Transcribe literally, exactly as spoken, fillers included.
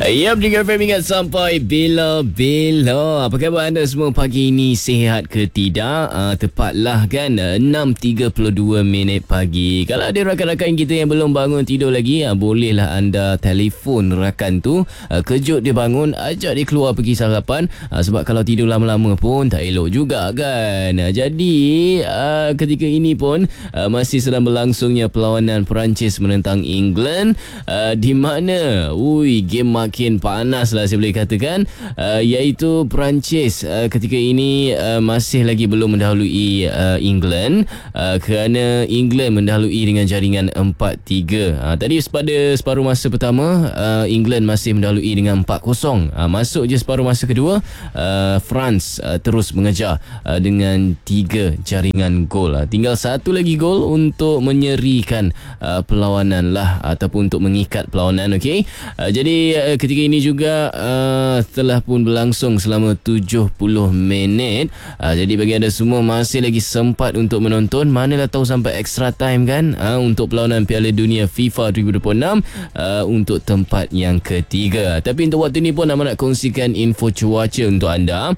Ya, Pendengar F M ingat sampai bila-bila. Apa khabar anda semua pagi ini? Sihat ke tidak? Uh, tepatlah kan enam tiga puluh dua minit pagi. Kalau ada rakan-rakan kita yang belum bangun tidur lagi, uh, bolehlah anda telefon rakan tu, uh, kejut dia bangun, ajak dia keluar pergi sarapan. Uh, sebab kalau tidur lama-lama pun tak elok juga kan. Uh, jadi uh, ketika ini pun uh, masih sedang berlangsungnya perlawanan Perancis menentang England, uh, di mana ui game makin panas lah saya boleh katakan, uh, iaitu Perancis uh, ketika ini uh, masih lagi belum mendahului uh, England, uh, kerana England mendahului dengan jaringan empat tiga. Uh, tadi pada separuh masa pertama, uh, England masih mendahului dengan empat kosong. Uh, masuk je separuh masa kedua, uh, France uh, terus mengejar uh, dengan tiga jaringan gol. Uh, tinggal satu lagi gol untuk menyerikan uh, perlawanan lah, ataupun untuk mengikat perlawanan. Okay? Uh, jadi uh, ketika ini juga uh, telah pun berlangsung selama tujuh puluh minit. Uh, jadi bagi anda semua masih lagi sempat untuk menonton, manalah tahu sampai extra time kan, uh, untuk perlawanan Piala Dunia FIFA dua ribu dua puluh enam uh, untuk tempat yang ketiga. Tapi untuk waktu ini pun Amat nak kongsikan info cuaca untuk anda.